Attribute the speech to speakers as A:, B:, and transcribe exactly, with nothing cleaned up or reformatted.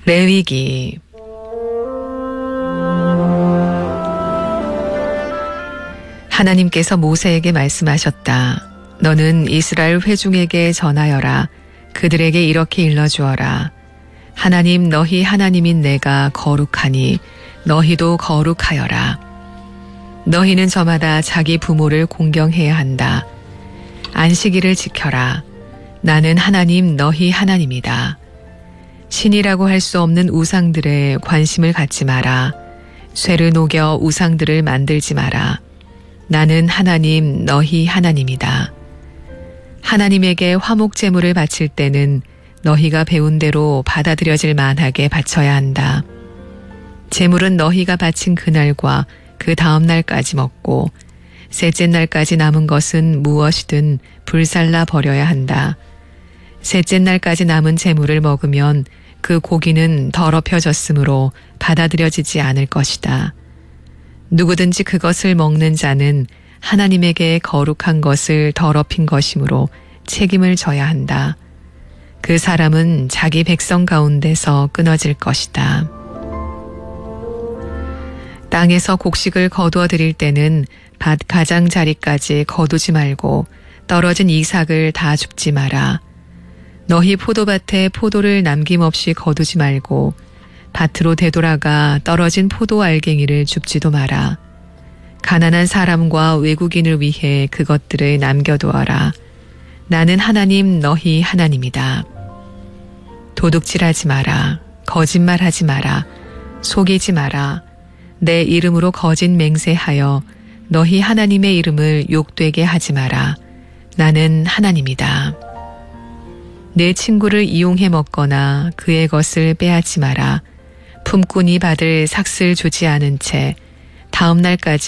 A: 레위기. 하나님께서 모세에게 말씀하셨다. 너는 이스라엘 회중에게 전하여라. 그들에게 이렇게 일러주어라. 하나님 너희 하나님인 내가 거룩하니 너희도 거룩하여라. 너희는 저마다 자기 부모를 공경해야 한다. 안식일을 지켜라. 나는 하나님 너희 하나님이다. 신이라고 할 수 없는 우상들에 관심을 갖지 마라. 쇠를 녹여 우상들을 만들지 마라. 나는 하나님 너희 하나님이다. 하나님에게 화목 제물을 바칠 때는 너희가 배운 대로 받아들여질 만하게 바쳐야 한다. 제물은 너희가 바친 그날과 그 다음 날까지 먹고 셋째 날까지 남은 것은 무엇이든 불살라 버려야 한다. 셋째 날까지 남은 제물을 먹으면 그 고기는 더럽혀졌으므로 받아들여지지 않을 것이다. 누구든지 그것을 먹는 자는 하나님에게 거룩한 것을 더럽힌 것이므로 책임을 져야 한다. 그 사람은 자기 백성 가운데서 끊어질 것이다. 땅에서 곡식을 거두어 드릴 때는 밭 가장자리까지 거두지 말고 떨어진 이삭을 다 줍지 마라. 너희 포도밭에 포도를 남김없이 거두지 말고 밭으로 되돌아가 떨어진 포도 알갱이를 줍지도 마라. 가난한 사람과 외국인을 위해 그것들을 남겨두어라. 나는 하나님 너희 하나님이다. 도둑질하지 마라. 거짓말하지 마라. 속이지 마라. 내 이름으로 거짓 맹세하여 너희 하나님의 이름을 욕되게 하지 마라. 나는 하나님이다. 내 친구를 이용해 먹거나 그의 것을 빼앗지 마라. 품꾼이 받을 삭슬 주지 않은 채 다음 날까지